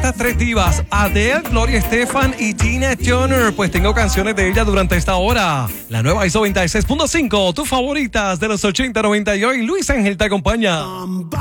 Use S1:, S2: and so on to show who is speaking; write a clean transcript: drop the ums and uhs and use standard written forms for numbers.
S1: estas tres divas, Adele, Gloria Estefan y Tina Turner. Pues tengo canciones de ella durante esta hora. La nueva ISO 96.5, tus favoritas de los 80, 90 y hoy Luis Ángel te acompaña.